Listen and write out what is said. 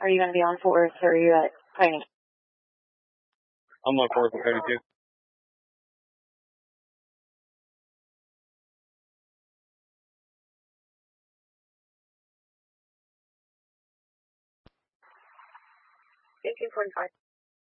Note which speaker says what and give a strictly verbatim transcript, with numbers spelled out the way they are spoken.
Speaker 1: Are you going to be on Fort Worth or are you at Piney?
Speaker 2: I'm on Fort Worth thirty-two.
Speaker 1: fifteen forty-five.